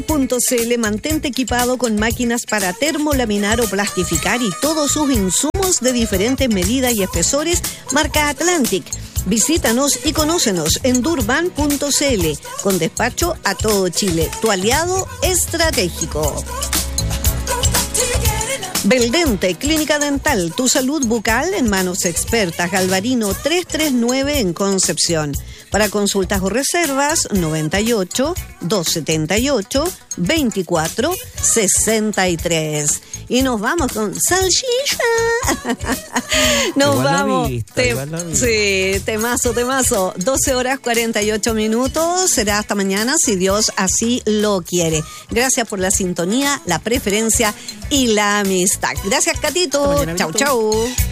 Durban.cl, mantente equipado con máquinas para termolaminar o plastificar y todos sus insumos de diferentes medidas y espesores, marca Atlantic. Visítanos y conócenos en Durban.cl, con despacho a todo Chile, tu aliado estratégico. Beldente, Clínica Dental, tu salud bucal en manos expertas. Galvarino 339 en Concepción. Para consultas o reservas, 98 278 24 63. Y nos vamos con salchicha. Nos igual vamos. Sí, temazo. 12 horas 48 minutos. Será hasta mañana, si Dios así lo quiere. Gracias por la sintonía, la preferencia y la amistad. Gracias, Catito. Chau.